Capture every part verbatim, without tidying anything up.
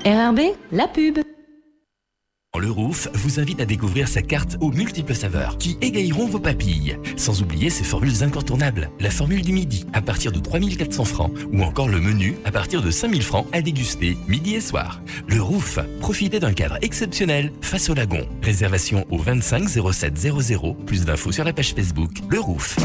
R R B, la pub. Le Rouf vous invite à découvrir sa carte aux multiples saveurs qui égayeront vos papilles. Sans oublier ses formules incontournables. La formule du midi à partir de trois mille quatre cents francs ou encore le menu à partir de cinq mille francs à déguster midi et soir. Le Rouf, profitez d'un cadre exceptionnel face au lagon. Réservation au vingt-cinq zéro sept zéro zéro. Plus d'infos sur la page Facebook Le Rouf.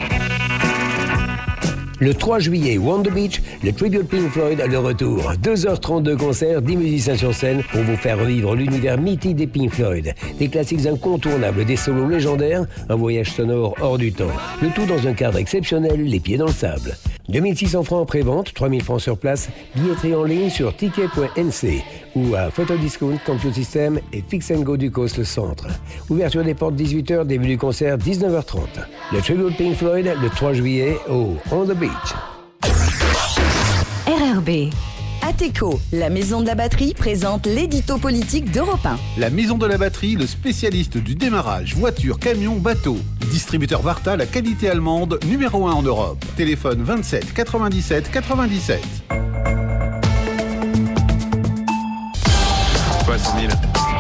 Le trois juillet, Wonder Beach, le Tribute Pink Floyd a le retour. deux heures trente de concert, dix musiciens sur scène pour vous faire revivre l'univers mythique des Pink Floyd. Des classiques incontournables, des solos légendaires, un voyage sonore hors du temps. Le tout dans un cadre exceptionnel, les pieds dans le sable. deux mille six cents francs en pré-vente, trois mille francs sur place, billetterie en ligne sur ticket point n c ou à Photodiscount, Computer System et Fix and Go Ducos, le centre. Ouverture des portes dix-huit heures, début du concert dix-neuf heures trente. Le Tribute Pink Floyd le trois juillet au On the Beach. R R B. Ateco, la maison de la batterie, présente l'édito politique d'Europe un. La maison de la batterie, le spécialiste du démarrage, voiture, camion, bateau. Distributeur Varta, la qualité allemande, numéro un en Europe. Téléphone vingt-sept quatre-vingt-dix-sept quatre-vingt-dix-sept. soixante mille.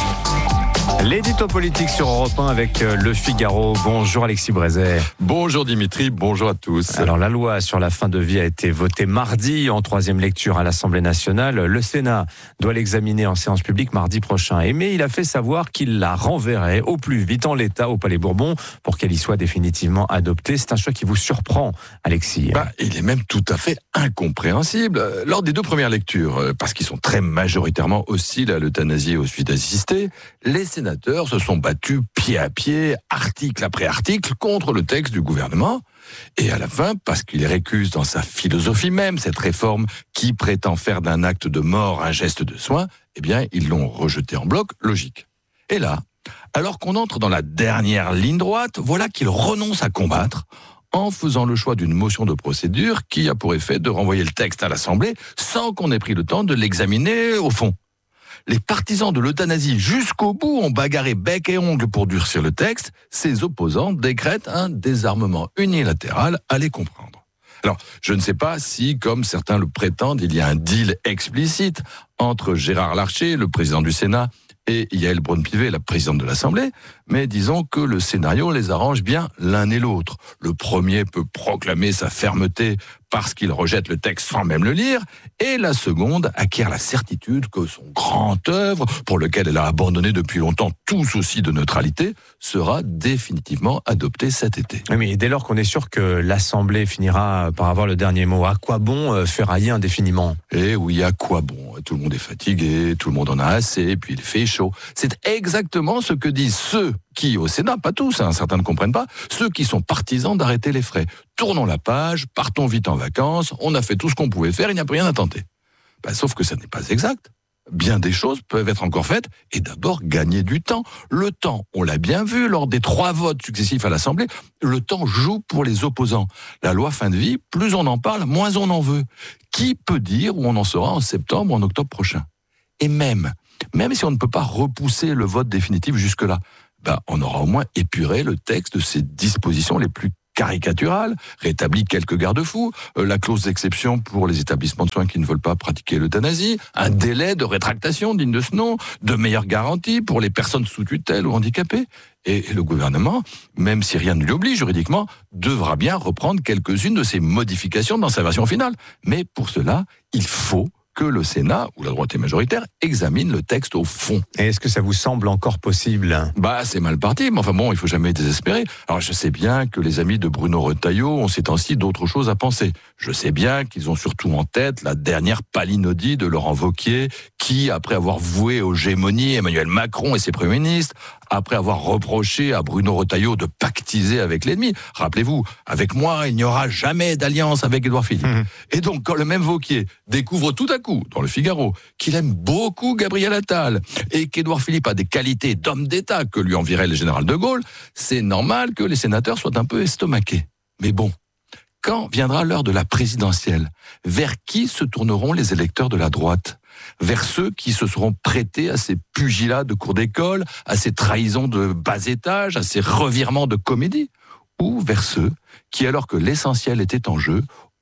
L'édito politique sur Europe un avec Le Figaro. Bonjour Alexis Brézet. Bonjour Dimitri, bonjour à tous. Alors la loi sur la fin de vie a été votée mardi en troisième lecture à l'Assemblée nationale. Le Sénat doit l'examiner en séance publique mardi prochain. Mais il a fait savoir qu'il la renverrait au plus vite en l'état au Palais Bourbon pour qu'elle y soit définitivement adoptée. C'est un choix qui vous surprend, Alexis. Bah, il est même tout à fait incompréhensible. Lors des deux premières lectures, parce qu'ils sont très majoritairement hostiles à l'euthanasie et au suicide assisté, les sénateurs se sont battus pied à pied, article après article, contre le texte du gouvernement. Et à la fin, parce qu'il récuse dans sa philosophie même cette réforme qui prétend faire d'un acte de mort un geste de soin, eh bien, ils l'ont rejeté en bloc, logique. Et là, alors qu'on entre dans la dernière ligne droite, voilà qu'ils renoncent à combattre en faisant le choix d'une motion de procédure qui a pour effet de renvoyer le texte à l'Assemblée sans qu'on ait pris le temps de l'examiner au fond. Les partisans de l'euthanasie jusqu'au bout ont bagarré bec et ongle pour durcir le texte. Ses opposants décrètent un désarmement unilatéral, à les comprendre. Alors, je ne sais pas si, comme certains le prétendent, il y a un deal explicite entre Gérard Larcher, le président du Sénat, et Yaël Braun-Pivet, la présidente de l'Assemblée, mais disons que le scénario les arrange bien l'un et l'autre. Le premier peut proclamer sa fermeté parce qu'il rejette le texte sans même le lire, et la seconde acquiert la certitude que son grand œuvre, pour lequel elle a abandonné depuis longtemps tout souci de neutralité, sera définitivement adopté cet été. Oui, mais dès lors qu'on est sûr que l'Assemblée finira par avoir le dernier mot, à quoi bon ferrailler indéfiniment ? Eh oui, à quoi bon ? Tout le monde est fatigué, tout le monde en a assez, puis il fait chaud. C'est exactement ce que disent ceux qui, au Sénat, pas tous, hein, certains ne comprennent pas, ceux qui sont partisans d'arrêter les frais. Tournons la page, partons vite en vacances, on a fait tout ce qu'on pouvait faire, il n'y a plus rien à tenter. Ben, sauf que ça n'est pas exact. Bien des choses peuvent être encore faites, et d'abord gagner du temps. Le temps, on l'a bien vu lors des trois votes successifs à l'Assemblée, le temps joue pour les opposants. La loi fin de vie, plus on en parle, moins on en veut. Qui peut dire où on en sera en septembre ou en octobre prochain ? Et même, même si on ne peut pas repousser le vote définitif jusque-là, ben, on aura au moins épuré le texte de ses dispositions les plus caricaturales, rétabli quelques garde-fous, euh, la clause d'exception pour les établissements de soins qui ne veulent pas pratiquer l'euthanasie, un délai de rétractation digne de ce nom, de meilleures garanties pour les personnes sous tutelle ou handicapées. Et, et le gouvernement, même si rien ne lui oblige juridiquement, devra bien reprendre quelques-unes de ces modifications dans sa version finale. Mais pour cela, il faut que le Sénat, ou la droite majoritaire, examine le texte au fond. Et est-ce que ça vous semble encore possible ? Bah, c'est mal parti, mais enfin bon, il faut jamais désespérer. Alors, je sais bien que les amis de Bruno Retailleau ont ces temps-ci d'autres choses à penser. Je sais bien qu'ils ont surtout en tête la dernière palinodie de Laurent Wauquiez, qui, après avoir voué aux gémonies Emmanuel Macron et ses premiers ministres, après avoir reproché à Bruno Retailleau de pactiser avec l'ennemi. Rappelez-vous, avec moi, il n'y aura jamais d'alliance avec Édouard Philippe. Mmh. Et donc, quand le même Wauquiez découvre tout à coup, dans le Figaro, qu'il aime beaucoup Gabriel Attal et qu'Édouard Philippe a des qualités d'homme d'État que lui envierait le général de Gaulle, c'est normal que les sénateurs soient un peu estomaqués. Mais bon, quand viendra l'heure de la présidentielle, vers qui se tourneront les électeurs de la droite ? Vers ceux qui se seront prêtés à ces pugilats de cour d'école, à ces trahisons de bas étage, à ces revirements de comédie ? Ou vers ceux qui, alors que l'essentiel était en jeu,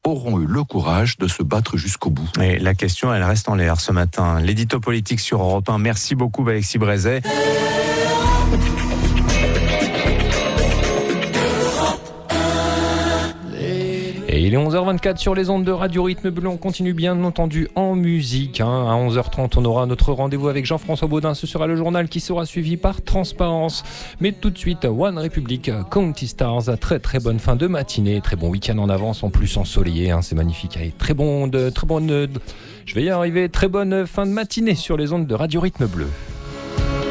auront eu le courage de se battre jusqu'au bout. Et la question, elle reste en l'air ce matin. L'édito politique sur Europe un. Merci beaucoup, Alexis Brézet. Et il est onze heures vingt-quatre sur les ondes de Radio Rythme Bleu. On continue bien entendu en musique. Hein. À onze heures trente, on aura notre rendez-vous avec Jean-François Baudin. Ce sera le journal qui sera suivi par Transparence. Mais tout de suite, One Republic, County Stars. Très très bonne fin de matinée. Très bon week-end en avance, en plus ensoleillé. Hein. C'est magnifique. Allez, très bon, de, très bonne... Je vais y arriver. Très bonne fin de matinée sur les ondes de Radio Rythme Bleu.